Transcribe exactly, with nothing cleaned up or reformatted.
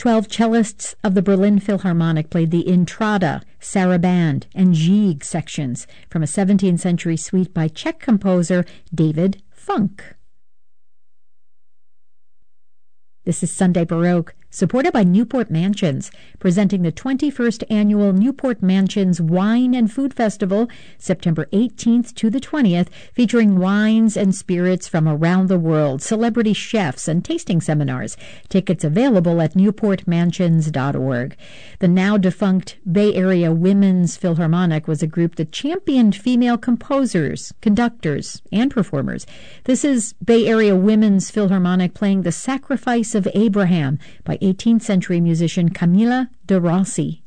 Twelve cellists of the Berlin Philharmonic played the Intrada, Sarabande, and Gigue sections from a seventeenth century suite by Czech composer David Funk. This is Sunday Baroque, supported by Newport Mansions, presenting the twenty-first Annual Newport Mansions Wine and Food Festival, September eighteenth to the twentieth, featuring wines and spirits from around the world, celebrity chefs, and tasting seminars. Tickets available at newport mansions dot org. The now-defunct Bay Area Women's Philharmonic was a group that championed female composers, conductors, and performers. This is Bay Area Women's Philharmonic playing The Sacrifice of Abraham by eighteenth century musician Camilla de Rossi.